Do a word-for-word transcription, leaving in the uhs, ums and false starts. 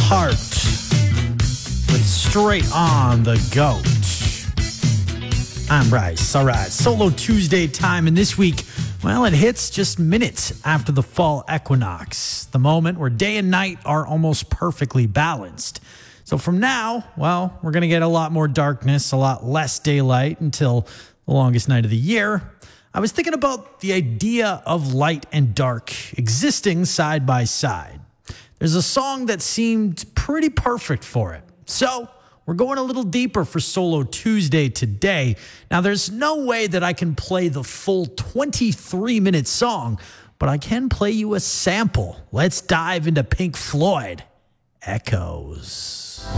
Heart with Straight on the Goat. I'm Bryce. All right, Solo Tuesday time, and this week, well, it hits just minutes after the fall equinox, the moment where day and night are almost perfectly balanced. So from now, well, we're going to get a lot more darkness, a lot less daylight until the longest night of the year. I was thinking about the idea of light and dark existing side by side. There's a song that seemed pretty perfect for it. So we're going a little deeper for Solo Tuesday today. Now, there's no way that I can play the full twenty-three minute song, but I can play you a sample. Let's dive into Pink Floyd, Echoes.